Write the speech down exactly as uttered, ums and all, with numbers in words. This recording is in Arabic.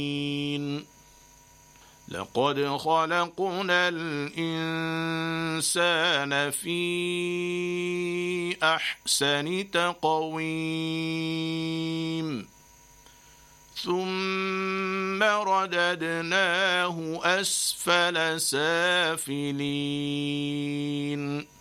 لقد خلقنا الإنسان في أحسن تقويم ثم رددناه أسفل سافلين